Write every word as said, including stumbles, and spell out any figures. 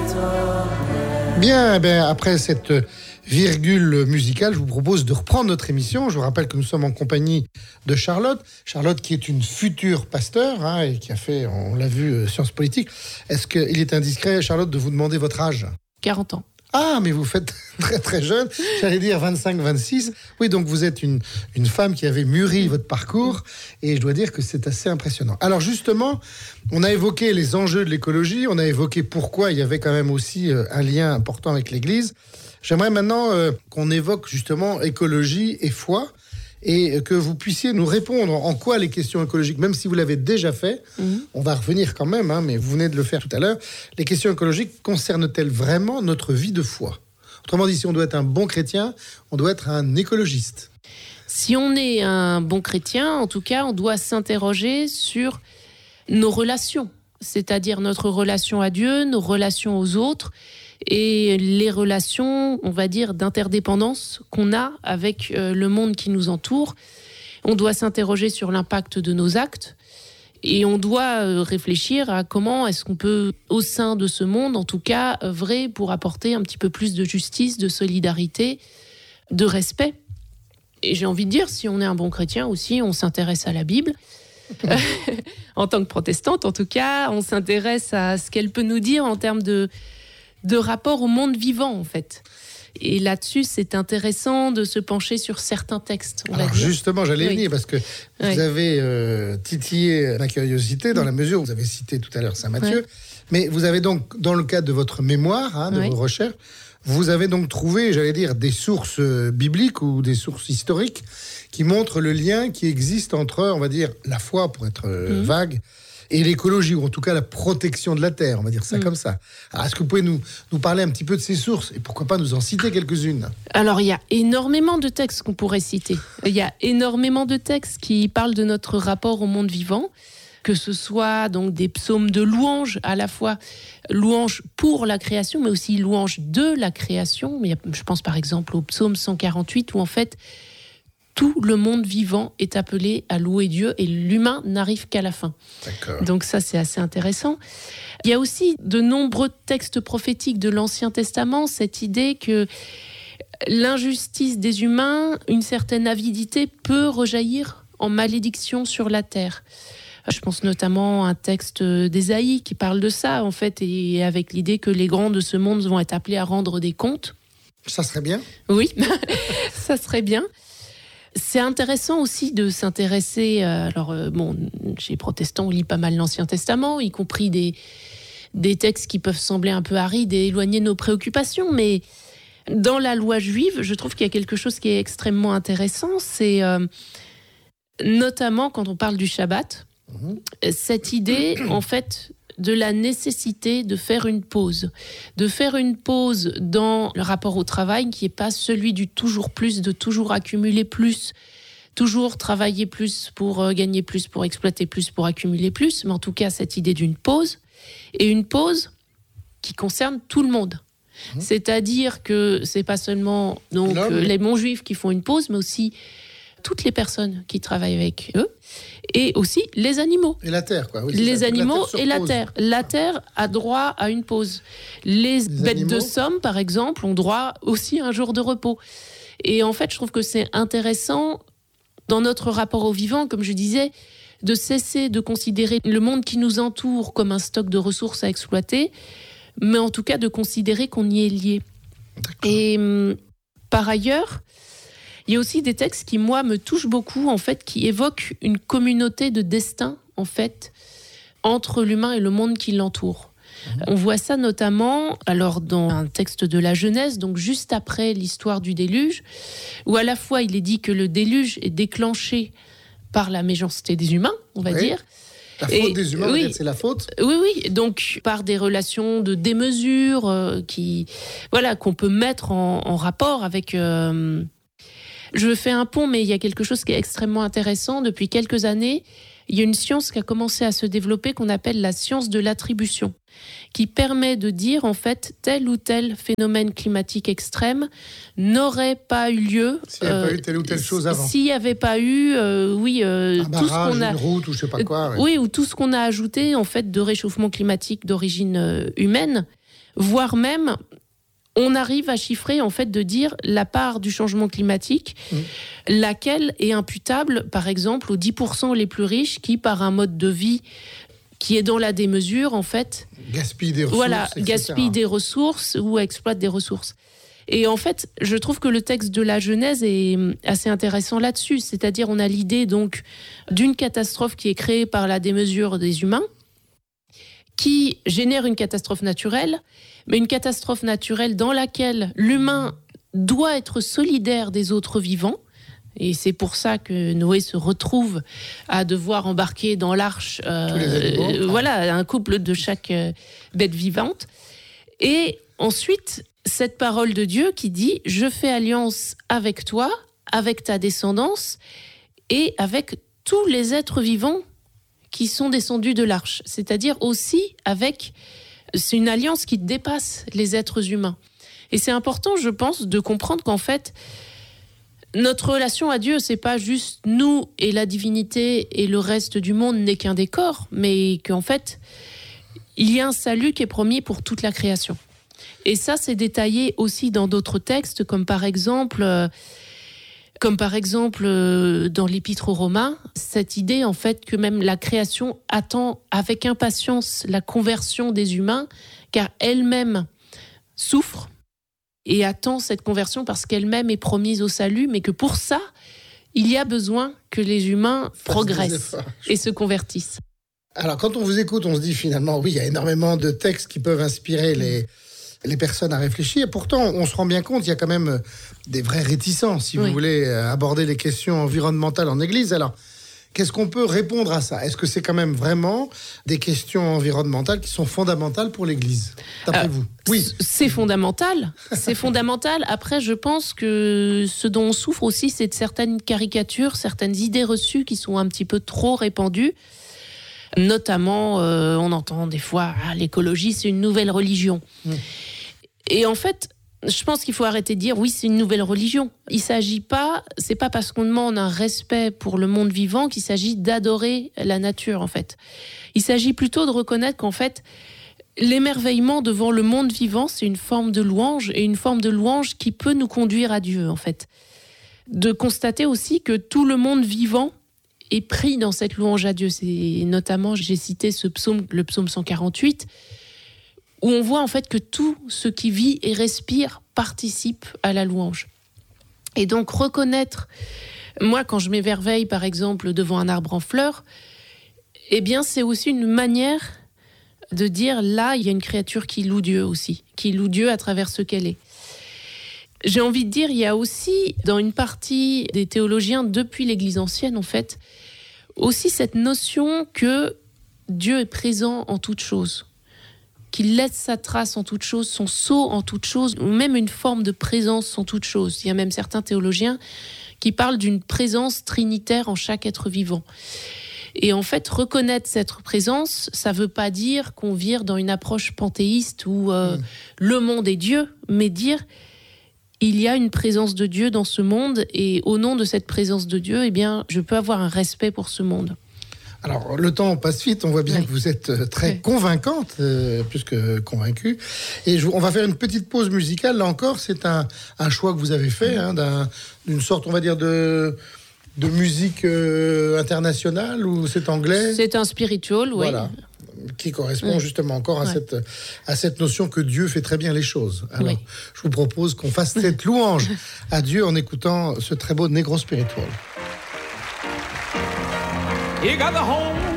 Bien, eh bien, après cette virgule musicale, je vous propose de reprendre notre émission. Je vous rappelle que nous sommes en compagnie de Charlotte. Charlotte qui est une future pasteur hein, et qui a fait, on l'a vu, euh, sciences politiques. Est-ce qu'il est indiscret, Charlotte, de vous demander votre âge ? quarante ans. Ah, mais vous faites très très jeune, j'allais dire vingt-cinq vingt-six. Oui, donc vous êtes une, une femme qui avait mûri votre parcours et je dois dire que c'est assez impressionnant. Alors justement, on a évoqué les enjeux de l'écologie, on a évoqué pourquoi il y avait quand même aussi euh, un lien important avec l'Église. J'aimerais maintenant euh, qu'on évoque justement écologie et foi et que vous puissiez nous répondre en quoi les questions écologiques, même si vous l'avez déjà fait, mmh. on va revenir quand même, hein, mais vous venez de le faire tout à l'heure, les questions écologiques concernent-elles vraiment notre vie de foi ? Autrement dit, si on doit être un bon chrétien, on doit être un écologiste. Si on est un bon chrétien, en tout cas, on doit s'interroger sur nos relations, c'est-à-dire notre relation à Dieu, nos relations aux autres, et les relations, on va dire, d'interdépendance qu'on a avec euh, le monde qui nous entoure. On doit s'interroger sur l'impact de nos actes et on doit euh, réfléchir à comment est-ce qu'on peut, au sein de ce monde, en tout cas, œuvrer pour apporter un petit peu plus de justice, de solidarité, de respect. Et j'ai envie de dire, si on est un bon chrétien aussi, on s'intéresse à la Bible. En tant que protestante, en tout cas, on s'intéresse à ce qu'elle peut nous dire en termes de de rapport au monde vivant, en fait. Et là-dessus, c'est intéressant de se pencher sur certains textes. On Alors va dire. justement, j'allais oui. venir, parce que oui. vous avez euh, titillé ma curiosité, dans la mesure où vous avez cité tout à l'heure Saint Matthieu, oui. mais vous avez donc, dans le cadre de votre mémoire, hein, de oui. vos recherches, vous avez donc trouvé, j'allais dire, des sources bibliques ou des sources historiques qui montrent le lien qui existe entre, on va dire, la foi, pour être euh, mmh. vague, et l'écologie, ou en tout cas la protection de la Terre, on va dire ça mmh. comme ça. Alors, est-ce que vous pouvez nous, nous parler un petit peu de ces sources, et pourquoi pas nous en citer quelques-unes ? Alors, il y a énormément de textes qu'on pourrait citer. Il y a énormément de textes qui parlent de notre rapport au monde vivant, que ce soit donc des psaumes de louange, à la fois louange pour la création, mais aussi louange de la création. Mais je pense par exemple au psaume cent quarante-huit, où en fait, tout le monde vivant est appelé à louer Dieu et l'humain n'arrive qu'à la fin. D'accord. Donc ça, c'est assez intéressant. Il y a aussi de nombreux textes prophétiques de l'Ancien Testament, cette idée que l'injustice des humains, une certaine avidité peut rejaillir en malédiction sur la terre. Je pense notamment à un texte d'Ésaïe qui parle de ça, en fait, et avec l'idée que les grands de ce monde vont être appelés à rendre des comptes. Ça serait bien ? Oui, ça serait bien. C'est intéressant aussi de s'intéresser, euh, alors euh, bon, chez les protestants, on lit pas mal l'Ancien Testament, y compris des, des textes qui peuvent sembler un peu arides et éloignés de nos préoccupations, mais dans la loi juive, je trouve qu'il y a quelque chose qui est extrêmement intéressant, c'est euh, notamment quand on parle du Shabbat, mmh. cette idée, en fait, de la nécessité de faire une pause. De faire une pause dans le rapport au travail qui n'est pas celui du toujours plus, de toujours accumuler plus, toujours travailler plus pour gagner plus, pour exploiter plus, pour accumuler plus, mais en tout cas cette idée d'une pause, et une pause qui concerne tout le monde. Mmh. C'est-à-dire que c'est pas seulement donc, les non-juifs qui font une pause, mais aussi toutes les personnes qui travaillent avec eux, et aussi les animaux. Et la terre, quoi. Oui, les ça. animaux la et la terre. La terre a droit à une pause. Les, les bêtes animaux. de somme, par exemple, ont droit aussi à un jour de repos. Et en fait, je trouve que c'est intéressant, dans notre rapport au vivant, comme je disais, de cesser de considérer le monde qui nous entoure comme un stock de ressources à exploiter, mais en tout cas de considérer qu'on y est lié. D'accord. Et hum, par ailleurs, il y a aussi des textes qui, moi, me touchent beaucoup, en fait, qui évoquent une communauté de destin, en fait, entre l'humain et le monde qui l'entoure. Mmh. On voit ça notamment, alors, dans un texte de la Genèse, donc juste après l'histoire du déluge, où à la fois il est dit que le déluge est déclenché par la méchanceté des humains, on va oui. dire. La faute et, des humains, oui, c'est la faute. Oui, oui. Donc, par des relations de démesure euh, qui, voilà, qu'on peut mettre en, en rapport avec... Euh, Je fais un pont, mais il y a quelque chose qui est extrêmement intéressant. Depuis quelques années, il y a une science qui a commencé à se développer qu'on appelle la science de l'attribution, qui permet de dire, en fait, tel ou tel phénomène climatique extrême n'aurait pas eu lieu... S'il n'y avait euh, pas eu telle ou telle chose avant. S'il n'y avait pas eu, euh, oui... Euh, un barrage, tout ce qu'on a, une route ou je ne sais pas quoi. Euh, oui, ou tout ce qu'on a ajouté, en fait, de réchauffement climatique d'origine euh, humaine, voire même, on arrive à chiffrer, en fait, de dire la part du changement climatique, mmh. laquelle est imputable, par exemple, aux dix pour cent les plus riches qui, par un mode de vie qui est dans la démesure, en fait... Gaspillent des ressources, Voilà, et cetera. gaspillent des ressources ou exploitent des ressources. Et en fait, je trouve que le texte de la Genèse est assez intéressant là-dessus. C'est-à-dire, on a l'idée, donc, d'une catastrophe qui est créée par la démesure des humains, qui génère une catastrophe naturelle, mais une catastrophe naturelle dans laquelle l'humain doit être solidaire des autres vivants. Et c'est pour ça que Noé se retrouve à devoir embarquer dans l'arche euh, euh, voilà, un couple de chaque euh, bête vivante. Et ensuite, cette parole de Dieu qui dit « Je fais alliance avec toi, avec ta descendance et avec tous les êtres vivants qui sont descendus de l'arche. » C'est-à-dire aussi avec... C'est une alliance qui dépasse les êtres humains. Et c'est important, je pense, de comprendre qu'en fait, notre relation à Dieu, c'est pas juste nous et la divinité et le reste du monde n'est qu'un décor, mais qu'en fait, il y a un salut qui est promis pour toute la création. Et ça, c'est détaillé aussi dans d'autres textes, comme par exemple... Euh, Comme par exemple dans l'Épître aux Romains, cette idée en fait que même la création attend avec impatience la conversion des humains, car elle-même souffre et attend cette conversion parce qu'elle-même est promise au salut, mais que pour ça, il y a besoin que les humains progressent et se convertissent. Alors quand on vous écoute, on se dit finalement, oui, il y a énormément de textes qui peuvent inspirer les... les personnes à réfléchir. Pourtant, on se rend bien compte, il y a quand même des vrais réticents, si oui. vous voulez aborder les questions environnementales en Église. Alors, qu'est-ce qu'on peut répondre à ça ? Est-ce que c'est quand même vraiment des questions environnementales qui sont fondamentales pour l'Église, d'après euh, vous ? Oui. C'est fondamental. C'est fondamental. Après, je pense que ce dont on souffre aussi, c'est de certaines caricatures, certaines idées reçues qui sont un petit peu trop répandues. Notamment, euh, on entend des fois ah, l'écologie, c'est une nouvelle religion. Mmh. Et en fait, je pense qu'il faut arrêter de dire oui, c'est une nouvelle religion. Il s'agit pas, c'est pas parce qu'on demande un respect pour le monde vivant qu'il s'agit d'adorer la nature, en fait. Il s'agit plutôt de reconnaître qu'en fait, l'émerveillement devant le monde vivant, c'est une forme de louange, et une forme de louange qui peut nous conduire à Dieu, en fait. De constater aussi que tout le monde vivant est pris dans cette louange à Dieu. C'est notamment, j'ai cité ce psaume, le psaume cent quarante-huit, où on voit en fait que tout ce qui vit et respire participe à la louange. Et donc reconnaître, moi quand je m'émerveille par exemple devant un arbre en fleurs, eh bien c'est aussi une manière de dire là il y a une créature qui loue Dieu aussi, qui loue Dieu à travers ce qu'elle est. J'ai envie de dire, il y a aussi dans une partie des théologiens depuis l'Église ancienne en fait, aussi cette notion que Dieu est présent en toutes choses, qu'il laisse sa trace en toutes choses, son sceau en toutes choses, ou même une forme de présence en toutes choses. Il y a même certains théologiens qui parlent d'une présence trinitaire en chaque être vivant. Et en fait, reconnaître cette présence, ça ne veut pas dire qu'on vire dans une approche panthéiste où euh, mmh. le monde est Dieu, mais dire il y a une présence de Dieu dans ce monde et au nom de cette présence de Dieu, eh bien, je peux avoir un respect pour ce monde. Alors, le temps passe vite, on voit bien oui. que vous êtes très oui. convaincante, euh, plus que convaincue. Et je, on va faire une petite pause musicale. Là encore, c'est un, un choix que vous avez fait, hein, d'un, d'une sorte, on va dire, de, de musique euh, internationale, ou c'est anglais ? C'est un spiritual, oui. Voilà, qui correspond oui. justement encore à, ouais. cette, à cette notion que Dieu fait très bien les choses. Alors, oui. je vous propose qu'on fasse cette louange à Dieu en écoutant ce très beau Negro Spiritual. You got the home